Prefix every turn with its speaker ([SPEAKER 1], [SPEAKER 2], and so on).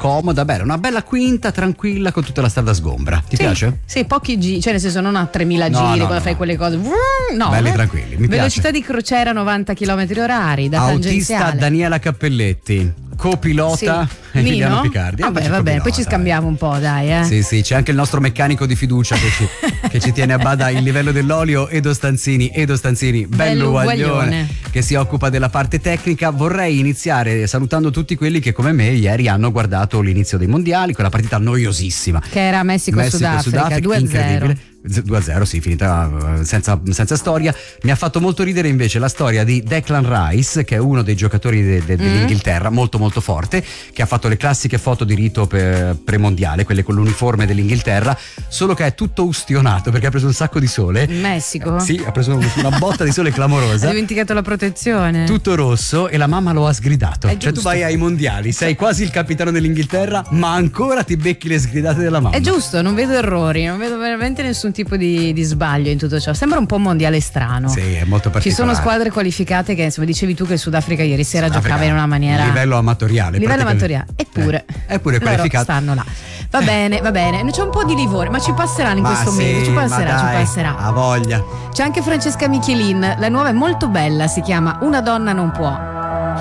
[SPEAKER 1] comoda, bella, una bella quinta tranquilla con tutta la strada sgombra. Ti piace?
[SPEAKER 2] Sì, pochi giri, cioè nel senso non a 3000
[SPEAKER 1] No,
[SPEAKER 2] giri
[SPEAKER 1] no,
[SPEAKER 2] quando fai quelle cose. No,
[SPEAKER 1] belli tranquilli, mi
[SPEAKER 2] velocità
[SPEAKER 1] piace.
[SPEAKER 2] di crociera 90 km/h da
[SPEAKER 1] Autista
[SPEAKER 2] tangenziale.
[SPEAKER 1] Daniela Cappelletti, copilota Emiliano
[SPEAKER 2] Nino?
[SPEAKER 1] Picardi.
[SPEAKER 2] Vabbè, va bene, poi ci scambiamo un po', dai.
[SPEAKER 1] Sì, c'è anche il nostro meccanico di fiducia che ci tiene a bada il livello dell'olio, Edo Stanzini, bello uguaglione, che si occupa della parte tecnica. Vorrei iniziare salutando tutti quelli che come me ieri hanno guardato l'inizio dei mondiali, quella partita noiosissima
[SPEAKER 2] Che era Messico-Sudafrica 2-0.
[SPEAKER 1] incredibile. 2-0, sì, finita senza storia. Mi ha fatto molto ridere invece la storia di Declan Rice, che è uno dei giocatori dell'Inghilterra, molto molto forte, che ha fatto le classiche foto di rito premondiale, quelle con l'uniforme dell'Inghilterra, solo che è tutto ustionato perché ha preso un sacco di sole.
[SPEAKER 2] In Messico?
[SPEAKER 1] Sì, ha preso una botta di sole clamorosa.
[SPEAKER 2] Ha dimenticato la protezione.
[SPEAKER 1] Tutto rosso, e la mamma lo ha sgridato.
[SPEAKER 2] È
[SPEAKER 1] cioè
[SPEAKER 2] giusto.
[SPEAKER 1] tu vai ai mondiali, sei quasi il capitano dell'Inghilterra, ma ancora ti becchi le sgridate della mamma.
[SPEAKER 2] È giusto, non vedo errori, non vedo veramente nessun tipo di sbaglio in tutto ciò. Sembra un po' un mondiale strano.
[SPEAKER 1] Sì, è molto particolare.
[SPEAKER 2] Ci sono squadre qualificate che, insomma, dicevi tu che il Sudafrica ieri sera giocava in una maniera
[SPEAKER 1] livello amatoriale.
[SPEAKER 2] Eppure
[SPEAKER 1] Eppure
[SPEAKER 2] loro
[SPEAKER 1] qualificato.
[SPEAKER 2] stanno là. Va bene, c'è un po' di livore, ma ci passeranno in questo mese, ci passerà.
[SPEAKER 1] Ha voglia.
[SPEAKER 2] C'è anche Francesca Michelin, la nuova è molto bella, si chiama Una donna non può.